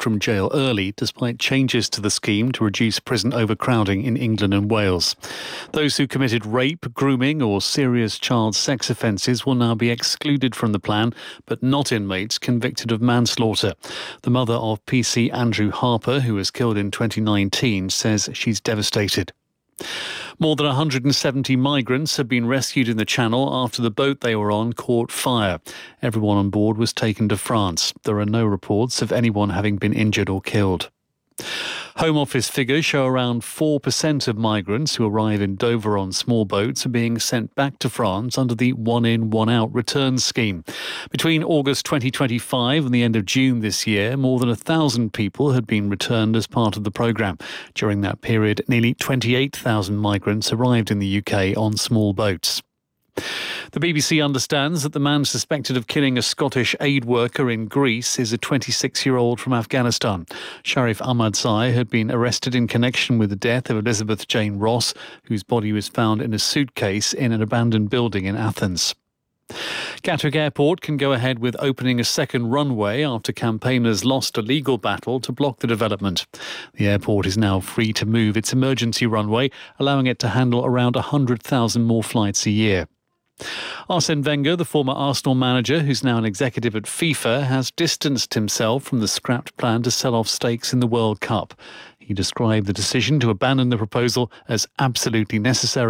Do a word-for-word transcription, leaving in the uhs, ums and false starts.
from jail early, despite changes to the scheme to reduce prison overcrowding in England and Wales. Those who committed rape, grooming or serious child sex offences will now be excluded from the plan, but not inmates convicted of manslaughter. The mother of P C Andrew Harper, who was killed in twenty nineteen, says she's devastated. More than one hundred seventy migrants have been rescued in the Channel after the boat they were on caught fire. Everyone on board was taken to France. There are no reports of anyone having been injured or killed. Home Office figures show around four percent of migrants who arrive in Dover on small boats are being sent back to France under the one-in, one-out return scheme. Between August twenty twenty-five and the end of June this year, more than one thousand people had been returned as part of the programme. During that period, nearly twenty-eight thousand migrants arrived in the U K on small boats. The B B C understands that the man suspected of killing a Scottish aid worker in Greece is a twenty-six-year-old from Afghanistan. Sharif Ahmadzai had been arrested in connection with the death of Elizabeth Jane Ross, whose body was found in a suitcase in an abandoned building in Athens. Gatwick Airport can go ahead with opening a second runway after campaigners lost a legal battle to block the development. The airport is now free to move its emergency runway, allowing it to handle around one hundred thousand more flights a year. Arsene Wenger, the former Arsenal manager who's now an executive at FIFA, has distanced himself from the scrapped plan to sell off stakes in the World Cup. He described the decision to abandon the proposal as absolutely necessary